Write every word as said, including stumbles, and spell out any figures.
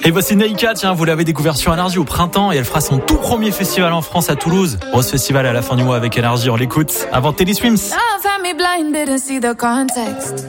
Et voici Neika, tiens, vous l'avez découvert sur Énergie au printemps et elle fera son tout premier festival en France à Toulouse. Rose Festival à la fin du mois avec Énergie, on l'écoute. Avant Teddy Swims.